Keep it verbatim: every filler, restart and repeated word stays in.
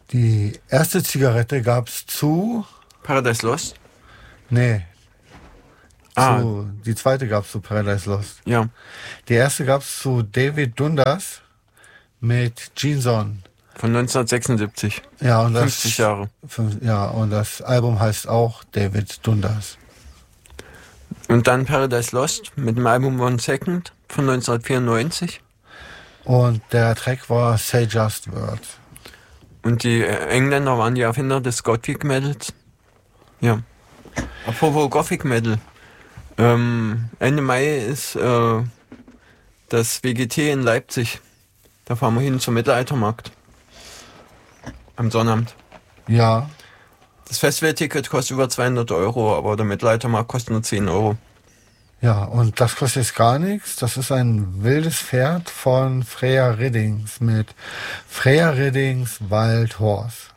Die erste Zigarette gab's zu... Paradise Lost? Nee. Ah. Zu, die zweite gab's zu Paradise Lost. Ja. Die erste gab's zu David Dundas mit Gene Son. Von neunzehnhundertsechsundsiebzig. Ja, und das, fünfzig Jahre. Fünf, ja, und das Album heißt auch David Dundas. Und dann Paradise Lost mit dem Album One Second von neunzehnhundertvierundneunzig. Und der Track war Say Just Word. Und die Engländer waren die Erfinder des Gothic Metals. Ja. Apropos Gothic Metal. Ähm, Ende Mai ist äh, das W G T in Leipzig. Da fahren wir hin zum Mittelaltermarkt. Am Sonnabend. Ja. Das Festivalticket kostet über zweihundert Euro, aber der Mittelaltermarkt kostet nur zehn Euro. Ja, und das kostet jetzt gar nichts. Das ist ein wildes Pferd von Freya Riddings mit Freya Riddings Wild Horse.